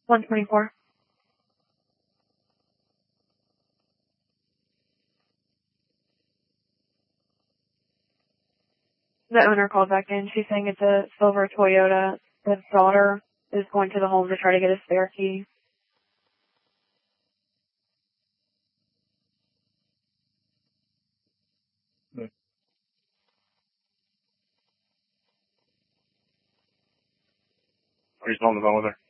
124. The owner called back in. She's saying it's a silver Toyota. The daughter is going to the home to try to get a spare key. Are you still on the phone with her?